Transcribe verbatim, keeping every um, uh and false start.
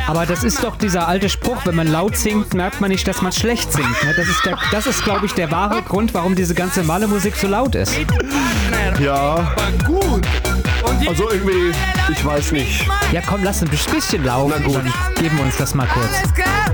Aber das ist doch dieser alte Spruch, wenn man laut singt, merkt man nicht, dass man schlecht singt. Ne? Das ist, der, das ist glaube ich, der wahre Grund, warum diese ganze Malle-Musik so laut ist. Ja. Also irgendwie, ich weiß nicht. Ja komm, lass ein bisschen laufen. Na gut. Dann geben wir uns das mal kurz.